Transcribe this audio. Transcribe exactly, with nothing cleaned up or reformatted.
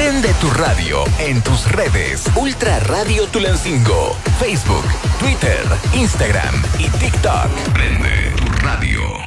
Prende tu radio en tus redes. Ultra Radio Tulancingo. Facebook, Twitter, Instagram y TikTok. Prende tu radio.